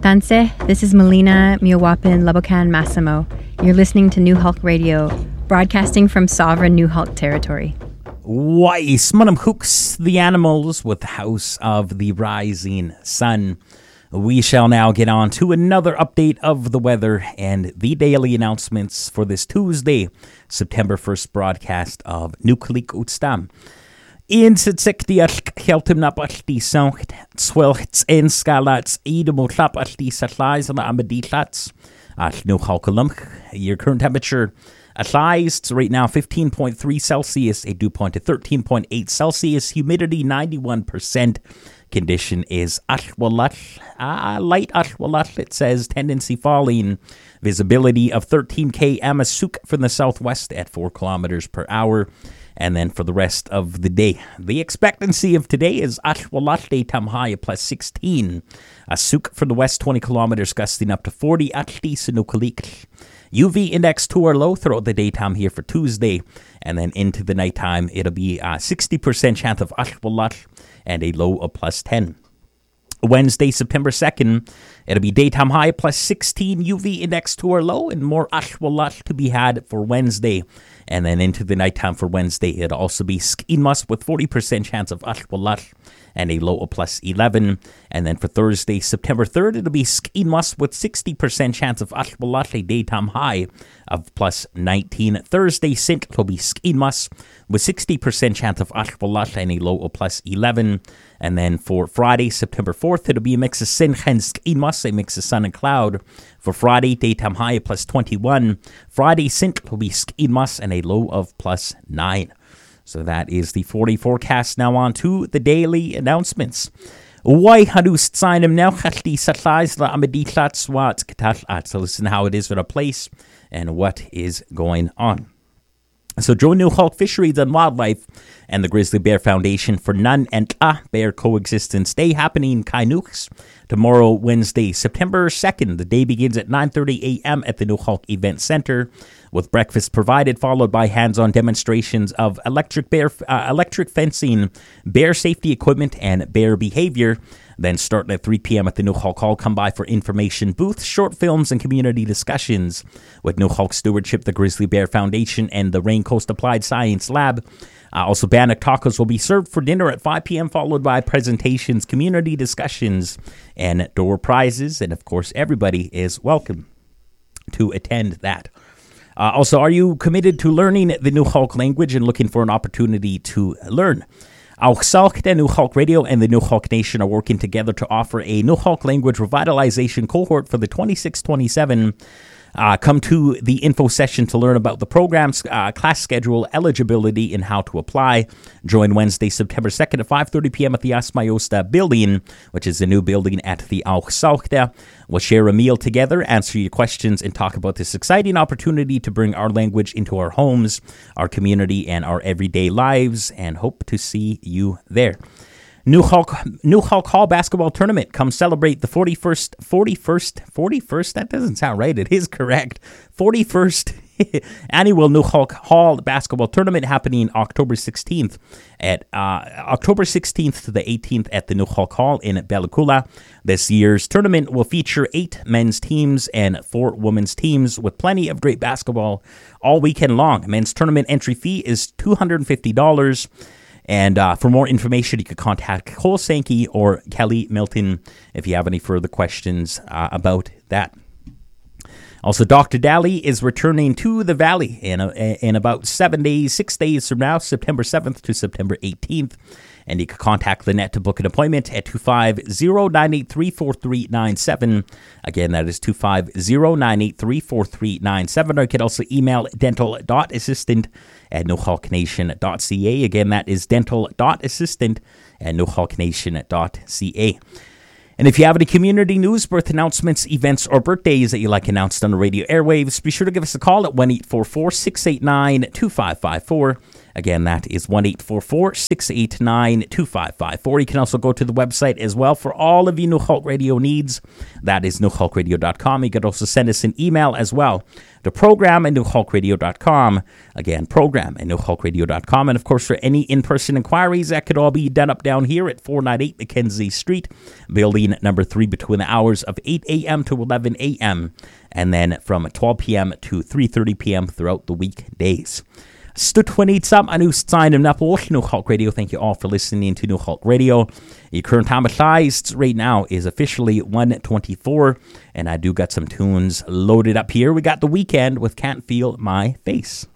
Tanse, this is Melina Miawapin Labokan Massimo. You're listening to New Hulk Radio, broadcasting from sovereign New Hulk territory. Weiss, Munam Hooks, the animals with the House of the Rising Sun. We shall now get on to another update of the weather and the daily announcements for this Tuesday, September 1st broadcast of Nucleik Utstam. In Sitsektiach Heltimnapalti Sankt, Swelchts en Skalats, Edemotlapalti Satlais and Amaditlats, at New Halkalumk. Your current temperature at lies right now 15.3 Celsius, a dew point at 13.8 Celsius, humidity 91%. Condition is Ashwalat, light Ashwalat, it says, tendency falling, visibility of 13 km, Asuk from the southwest at 4 kilometers per hour. And then for the rest of the day, the expectancy of today is Ashwalat daytime high plus 16. Asuk for the west 20 kilometers gusting up to 40. Atli Sinukalik. UV index 2 or low throughout the daytime here for Tuesday. And then into the nighttime, it'll be 60% chance of Ashwalat and a low of plus 10. Wednesday, September 2nd, it'll be daytime high plus 16, UV index 2 or low, and more Ashwalat to be had for Wednesday. And then into the nighttime for Wednesday, it'll also be Skinmas with 40% chance of Ashwalat and a low of plus 11. And then for Thursday, September 3rd, it'll be Skinmas with 60% chance of Ashwalat, a daytime high of plus 19. Thursday, Sint, it'll be Skinmas with 60% chance of Ashwalat and a low of plus 11. And then for Friday, September 4th, it'll be a mix of Sin and Skinmas, a mix of sun and cloud. For Friday, daytime high of plus 21. Friday, Sint will be Skinmas and a low of plus 9. So that is the 40 forecast. Now on to the daily announcements. Why hadust sign him now? Khati satlais la ameditlat swat katal at. So listen how it is for the place and what is going on. So join New Hulk Fisheries and Wildlife and the Grizzly Bear Foundation for Nun and Bear Coexistence Day happening in Kainuks tomorrow, Wednesday, September 2nd. The day begins at 9:30 a.m. at the New Hulk Event Center, with breakfast provided, followed by hands-on demonstrations of electric fencing, bear safety equipment, and bear behavior. Then starting at 3 p.m. at the New Hulk Hall, come by for information booths, short films, and community discussions with New Hulk Stewardship, the Grizzly Bear Foundation, and the Rain Coast Applied Science Lab. Also, Bannock tacos will be served for dinner at 5 p.m., followed by presentations, community discussions, and door prizes. And, of course, everybody is welcome to attend that. Also, are you committed to learning the New Hulk language and looking for an opportunity to learn? Auch Salk, the New Hulk Radio, and the New Hulk Nation are working together to offer a New Hulk language revitalization cohort for the 26-27. Come to the info session to learn about the program's class schedule, eligibility, and how to apply. Join Wednesday, September 2nd at 5:30 p.m. at the Asmayosta building, which is a new building at the Auch Salkta. We'll share a meal together, answer your questions, and talk about this exciting opportunity to bring our language into our homes, our community, and our everyday lives, and hope to see you there. New Hulk Hall Basketball Tournament. Come celebrate the 41st, that doesn't sound right, it is correct, 41st annual New Hulk Hall Basketball Tournament happening October 16th to the 18th at the New Hulk Hall in Belakula. This year's tournament will feature 8 men's teams and 4 women's teams with plenty of great basketball all weekend long. Men's tournament entry fee is $250. And for more information, you can contact Cole Sankey or Kelly Milton if you have any further questions about that. Also, Dr. Daly is returning to the Valley in about 6 days from now, September 7th to September 18th. And you can contact Lynette to book an appointment at 250-983-4397. Again, that is 250-983-4397. Or you can also email dental.assistant@newhawknation.ca. Again, that is dental.assistant@newhawknation.ca. And if you have any community news, birth announcements, events, or birthdays that you like announced on the radio airwaves, be sure to give us a call at 1-844-689-2554. Again, that is 1-844-689-2554. You can also go to the website as well for all of your New Hulk Radio needs. That is newhulkradio.com. You could also send us an email as well to program@newhulkradio.com. Again, program@newhulkradio.com. And of course, for any in-person inquiries, that could all be done up down here at 498 Mackenzie Street, building number 3, between the hours of 8 a.m. to 11 a.m. and then from 12 p.m. to 3:30 p.m. throughout the weekdays. Stutwanit sam anu sign of Nepal, New Hulk Radio. Thank you all for listening to New Hulk Radio. Your current time of size right now is officially 1:24, and I do got some tunes loaded up here. We got The Weeknd with Can't Feel My Face.